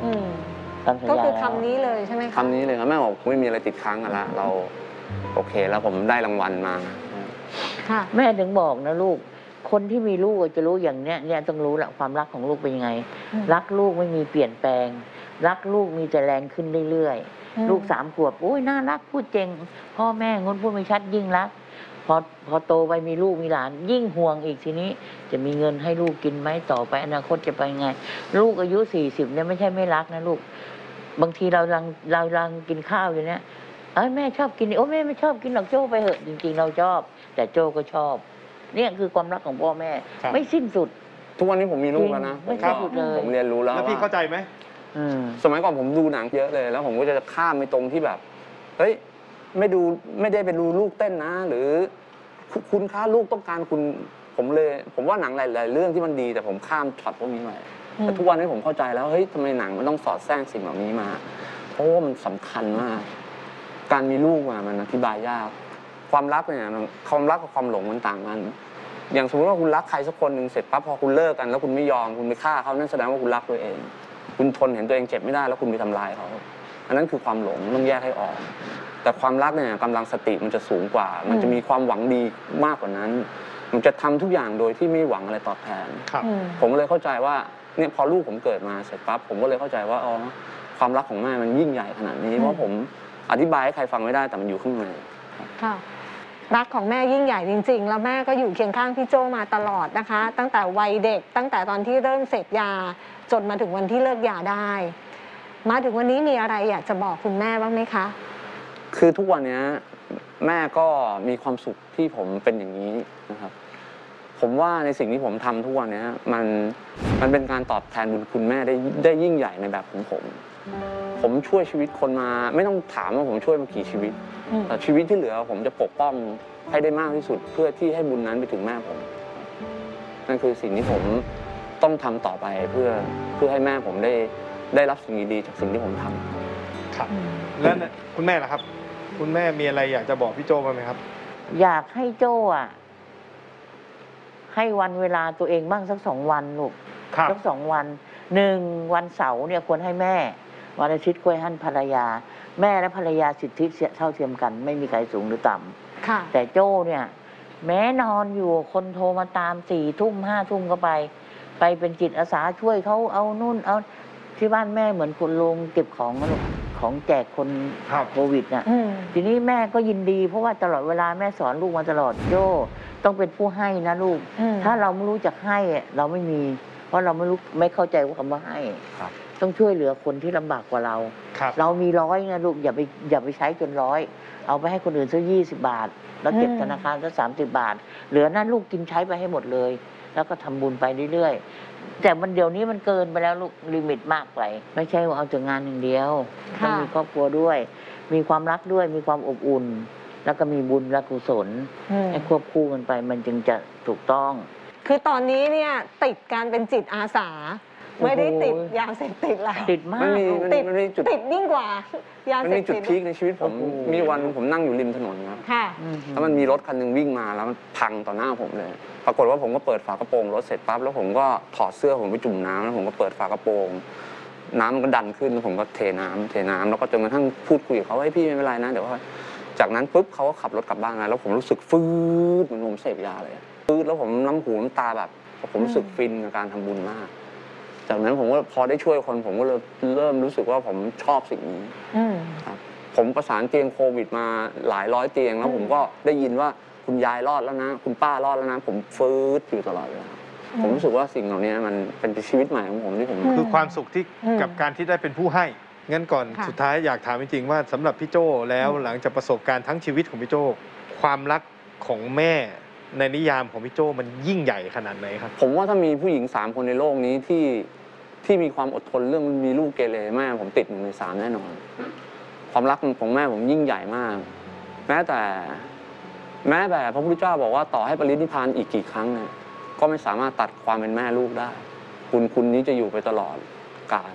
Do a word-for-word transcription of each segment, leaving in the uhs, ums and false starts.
ก็คือคำนี้เลยใช่ไหมคะคำนี้เลยครับแม่บอกไม่มีอะไรติดค้างกันละเราโอเคแล้วผมได้รางวัลมาค่ะแม่ถึงบอกนะลูกคนที่มีลูกจะรู้อย่างเนี้ยเนี่ยต้องรู้แหละความรักของลูกเป็นยังไงรักลูกไม่มีเปลี่ยนแปลงรักลูกมีแต่แรงขึ้นเรื่อยๆลูกสามขวบโอ้ยน่ารักพูดเจ๋งพ่อแม่งนพูดไม่ชัดยิ่งรักพอพอโตไปมีลูกมีหลานยิ่งห่วงอีกทีนี้จะมีเงินให้ลูกกินไหมต่อไปอนาคตจะไปไงลูกอายุสี่สิบเนี่ยไม่ใช่ไม่รักนะลูกบางทีเราลังเราลังกินข้าวอยู่เนี่ยเอ้ยแม่ชอบกินโอ้แม่ไม่ชอบกินหรอกโจ้ไปเหอะจริงๆเราชอบแต่โจ้ก็ชอบเนี่ยคือความรักของพ่อแม่ไม่สิ้นสุดทุกวันนี้ผมมีลูกแล้วนะไม่สิ้นสุดเลยผมเรียนรู้แล้วแล้วพี่เข้าใจไหมสมัยก่อนผมดูหนังเยอะเลยแล้วผมก็จะข้ามไปตรงที่แบบเฮ้ยไม่ดูไม่ได้ไปดูลูกเต้นนะหรือคุณค่าลูกต้องการคุณผมเลยผมว่าหนังหลายๆเรื่องที่มันดีแต่ผมข้ามช็อตพวกนี้ไปแต่ทุกวันนี้ผมเข้าใจแล้วเฮ้ยทำไมหนังมันต้องสอดแทรกสิ่งเหล่านี้มาเพราะว่ามันสำคัญมากการมีลูกมามันอธิบายยากความรักเนี่ยความรักกับความหลงมันต่างกันอย่างสมมติว่าคุณรักใครสักคนหนึ่งเสร็จปั๊บพอคุณเลิกกันแล้วคุณไม่ยอมคุณไปฆ่าเขานั่นแสดงว่าคุณรักตัวเองคุณทนเห็นตัวเองเจ็บไม่ได้แล้วคุณไปทำลายเขาอันนั้นคือความหลงต้องแยกให้ออกแต่ความรักเนี่ยกำลังสติมันจะสูงกว่ามันจะมีความหวังดีมากกว่านั้นมันจะทำทุกอย่างโดยที่ไม่หวังอะไรตอบแทนผมเลยเข้าใจว่าเนี่ยพอลูกผมเกิดมาเสร็จปั๊บผมก็เลยเข้าใจว่าอ๋อความรักของแม่มันยิ่งใหญ่ขนาดนี้เพราะผมอธิบายให้ใครฟังไม่ได้แต่มันอยู่ข้างในค่ะรักของแม่ยิ่งใหญ่จริงๆแล้วแม่ก็อยู่เคียงข้างพี่โจมาตลอดนะคะตั้งแต่วัยเด็กตั้งแต่ตอนที่เริ่มเสพยาจนมาถึงวันที่เลิกยาได้มาถึงวันนี้มีอะไรอยากจะบอกคุณแม่บ้างไหมคะคือทุกวันนี้แม่ก็มีความสุขที่ผมเป็นอย่างนี้นะครับผมว่าในสิ่งที่ผมทำทุกวันนี้มันมันเป็นการตอบแทนบุญคุณแม่ได้ได้ยิ่งใหญ่ในแบบของผมผมช่วยชีวิตคนมาไม่ต้องถามว่าผมช่วยมากี่ชีวิตแต่ชีวิตที่เหลือผมจะปกป้องให้ได้มากที่สุดเพื่อที่ให้บุญนั้นไปถึงแม่ผมนั่นคือสิ่งที่ผมต้องทำต่อไปเพื่อเพื่อให้แม่ผมได้ได้รับสิ่งดีๆจากสิ่งที่ผมทำครับแล้วคุณแม่ล่ะครับคุณแม่มีอะไรอยากจะบอกพี่โจบ้างไหมครับอยากให้โจอ่ะให้วันเวลาตัวเองบ้างสักสองวันลูกสักสองวันหนึ่งวันเสาร์เนี่ยควรให้แม่วันอาทิตย์ควรให้ภรรยาแม่และภรรยาสิทธิเท่าเทียมกันไม่มีใครสูงหรือต่ำแต่โจ้เนี่ยแม้นอนอยู่คนโทรมาตามสี่ทุ่มห้าทุ่มก็ไปไปเป็นจิตอาสาช่วยเขาเอานู่นเอาที่บ้านแม่เหมือนคนลงเก็บของนะลูกของแจกคนโควิดน่ะทีนี้แม่ก็ยินดีเพราะว่าตลอดเวลาแม่สอนลูกมาตลอดโจ้ต้องเป็นผู้ให้นะลูกถ้าเราไม่รู้จักให้เราไม่มีเพราะเราไม่รู้ไม่เข้าใจว่าคำว่าให้ต้องช่วยเหลือคนที่ลำบากกว่าเราเรามีร้อยนะลูกอย่าไปอย่าไปใช้จนร้อยเอาไปให้คนอื่นสักยี่สิบบาทแล้วเก็บธนาคารสักสามสิบบาทเหลือนั้นลูกกินใช้ไปให้หมดเลยแล้วก็ทำบุญไปเรื่อยๆแต่มันเดี๋ยวนี้มันเกินไปแล้วลูกลิมิตมากไปไม่ใช่ว่าเอาแต่งานอย่างเดียวต้องมีครอบครัวด้วยมีความรักด้วยมีความอบอุ่นแล้วก็มีบุญและกุศลให้ควบคู่กันไปมันจึงจะถูกต้องคือตอนนี้เนี่ยติดการเป็นจิตอาสาไม่ได้ติดยาเสพติดแล้วติดมากติดติดยิ่งกว่ายาเสพติดมันมีจุดพีคในชีวิตผมมีวันผมนั่งอยู่ริมถนนครับแล้วมันมีรถคันหนึ่งวิ่งมาแล้วมันพังต่อหน้าผมเลยปรากฏว่าผมก็เปิดฝากระโปรงรถเสร็จปั๊บแล้วผมก็ถอดเสื้อผมไปจุ่มน้ำแล้วผมก็เปิดฝากระโปรงน้ำมันก็ดันขึ้นผมก็เทน้ำเทน้ำแล้วก็จนกระทั่งพูดคุยกับเขาว่าพี่ไม่เป็นไรนะเดี๋ยวว่าจากนั้นปุ๊บเขาก็ขับรถกลับบ้านมาแล้วผมรู้สึกฟื้นเหมือนผมเสพยาเลยฟื้นแล้วผมน้ำหูน้ำตาแบบผมรู้สึกฟินกับการทำบุญมากจากนั้นผมก็พอได้ช่วยคนผมก็เริ่มรู้สึกว่าผมชอบสิ่งนี้ครับผมประสานเตียงโควิดมาหลายร้อยเตียงแล้วผมก็ได้ยินว่าคุณยายรอดแล้วนะคุณป้ารอดแล้วนะผมฟื้นอยู่ตลอดเวลาผมรู้สึกว่าสิ่งเหล่านี้มันเป็นชีวิตใหม่ของผมที่ผมคือความสุขที่กับการที่ได้เป็นผู้ให้งั้นก่อนสุดท้ายอยากถามจริงๆว่าสำหรับพี่โจ้แล้วหลังจากประสบการณ์ทั้งชีวิตของพี่โจ้ความรักของแม่ในนิยามของพี่โจ้มันยิ่งใหญ่ขนาดไหนครับผมว่าถ้ามีผู้หญิงสามคนในโลกนี้ที่ที่มีความอดทนเรื่องมีลูกเกเรแม่ผมติดหนึ่งในสามแน่นอนความรักของแม่ผมยิ่งใหญ่มากแม้แต่แม้แต่พระพุทธเจ้าบอกว่าต่อให้ปรินิพพานอีกกี่ครั้งเนี่ยก็ไม่สามารถตัดความเป็นแม่ลูกได้บุญคุณนี้จะอยู่ไปตลอดกาล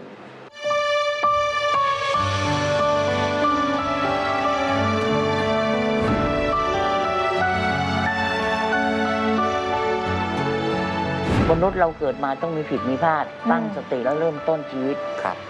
มนุษย์เราเกิดมาต้องมีผิดมีพลาดตั้งสติแล้วเริ่มต้นชีวิตครับ